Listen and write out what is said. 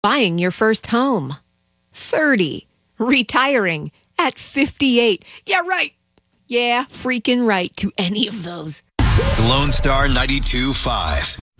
Buying your first home. 30. Retiring at 58. Yeah, right. Yeah, freaking right to any of those. Lone Star 92.5.